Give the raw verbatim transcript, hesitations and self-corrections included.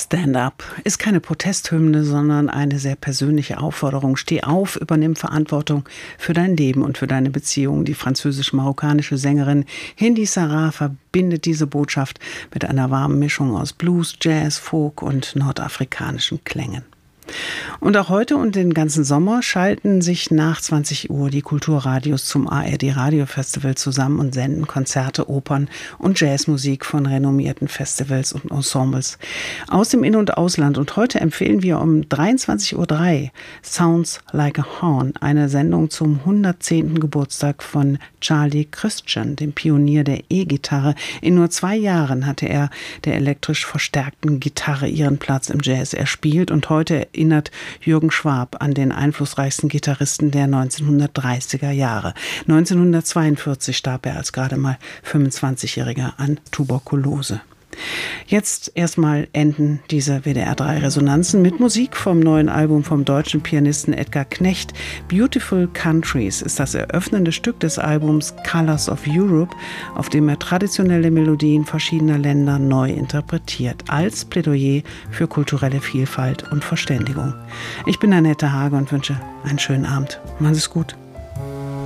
Stand Up ist keine Protesthymne, sondern eine sehr persönliche Aufforderung. Steh auf, übernimm Verantwortung für dein Leben und für deine Beziehung. Die französisch-marokkanische Sängerin Hindi Sarah verbindet diese Botschaft mit einer warmen Mischung aus Blues, Jazz, Folk und nordafrikanischen Klängen. Und auch heute und den ganzen Sommer schalten sich nach zwanzig Uhr die Kulturradios zum A R D Radiofestival zusammen und senden Konzerte, Opern und Jazzmusik von renommierten Festivals und Ensembles aus dem In- und Ausland. Und heute empfehlen wir um dreiundzwanzig Uhr drei Sounds Like a Horn, eine Sendung zum hundertzehnten Geburtstag von Charlie Christian, dem Pionier der E-Gitarre. In nur zwei Jahren hatte er der elektrisch verstärkten Gitarre ihren Platz im Jazz erspielt, und heute erinnert Jürgen Schwab an den einflussreichsten Gitarristen der neunzehnhundertdreißiger Jahre. neunzehnhundertzweiundvierzig starb er als gerade mal fünfundzwanzigjähriger an Tuberkulose. Jetzt erstmal enden diese W D R drei Resonanzen mit Musik vom neuen Album vom deutschen Pianisten Edgar Knecht. Beautiful Countries ist das eröffnende Stück des Albums Colors of Europe, auf dem er traditionelle Melodien verschiedener Länder neu interpretiert, als Plädoyer für kulturelle Vielfalt und Verständigung. Ich bin Annette Hage und wünsche einen schönen Abend. Machen Sie es gut.